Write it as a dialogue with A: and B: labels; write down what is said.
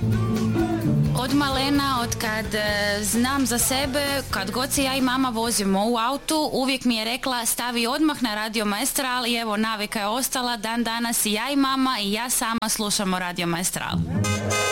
A: Od malena, od kad znam za sebe, kad god se ja i mama vozimo u autu, uvijek mi je rekla stavi odmah na Radio Maestral i evo navika je ostala, dan danas i ja i mama i ja sama slušamo Radio Maestral.